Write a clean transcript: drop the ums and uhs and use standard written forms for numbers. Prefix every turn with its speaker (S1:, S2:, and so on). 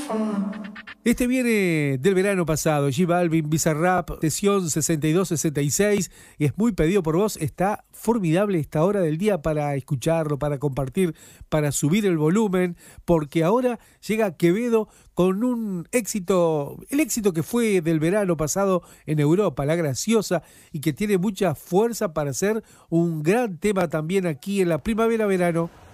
S1: Este viene del verano pasado, J Balvin, Bizarrap, sesión 62-66, y es muy pedido por vos. Está formidable esta hora del día para escucharlo, para compartir, para subir el volumen, porque ahora llega Quevedo con un éxito, el éxito que fue del verano pasado en Europa, La Graciosa, y que tiene mucha fuerza para ser un gran tema también aquí en la primavera-verano.